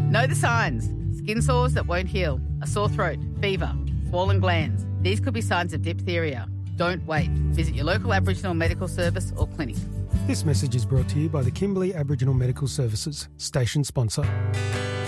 Know the signs. Skin sores that won't heal, a sore throat, fever, swollen glands. These could be signs of diphtheria. Don't wait. Visit your local Aboriginal medical service or clinic. This message is brought to you by the Kimberley Aboriginal Medical Services, station sponsor.